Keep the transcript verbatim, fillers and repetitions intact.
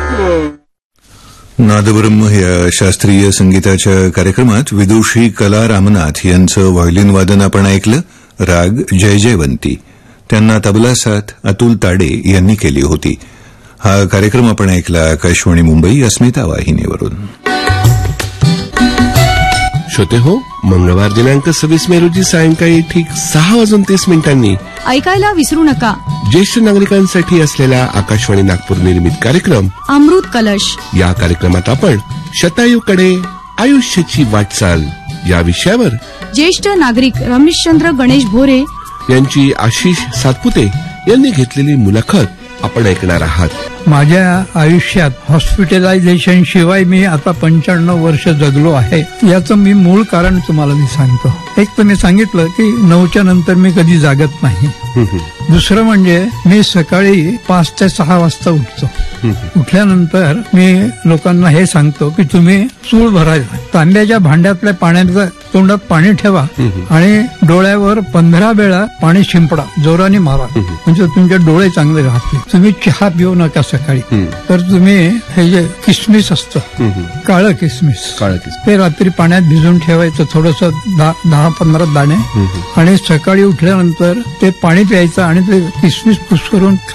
नादब्रह्म या शास्त्रीय संगीताच्या कार्यक्रमात विदुषी कला रामनाथ यांचं व्हायोलिन वादन आपण ऐकलं. राग जय जयवंती. त्यांना तबला साथ अतुल ताडे यांनी केली होती. हा कार्यक्रम आपण ऐकला आकाशवाणी मुंबई अस्मिता वाहिनीवरून. श्रोते हो, मंगळवार दिनांक सव्वीस मे रोजी सायंकाळी ठीक सहा वाजून तीस मिनिटांनी ऐकायला विसरू नका ज्येष्ठ नागरिकांसाठी असलेला आकाशवाणी नागपूर निर्मित कार्यक्रम अमृत कलश. या कार्यक्रमात आपण शतायूकडे आयुष्याची वाटचाल या विषयावर ज्येष्ठ नागरिक रमेशचंद्र गणेश भोरे यांची आशिष सातपुते यांनी घेतलेली मुलाखत आपण ऐकणार आहात. माझ्या आयुष्यात हॉस्पिटलायझेशन शिवाय मी आता पंच्याण्णव वर्ष जगलो आहे. याचं मी मूळ कारण तुम्हाला मी सांगतो. एक तर मी सांगितलं की नऊच्या नंतर मी कधी जागत नाही. दुसरं म्हणजे मी सकाळी पाच ते सहा वाजता उठतो. उठल्यानंतर मी लोकांना हे सांगतो की तुम्ही चूळ भरायचा, तांब्याच्या भांड्यातल्या पाण्याचं तोंडात पाणी ठेवा आणि डोळ्यावर पंधरा वेळा पाणी शिंपडा, जोराने मारा, म्हणजे तुमचे डोळे चांगले राहतील. तुम्ही चहा पिऊ नका सकाळी. तर तुम्ही हे जे किसमिस असतं, काळं किसमिस, काळं किसमिस ते रात्री पाण्यात भिजून ठेवायचं थोडस, दहा पंधरा दाणे, आणि सकाळी उठल्यानंतर ते पाणी प्यायचं आणि ते किसमिस पुस करून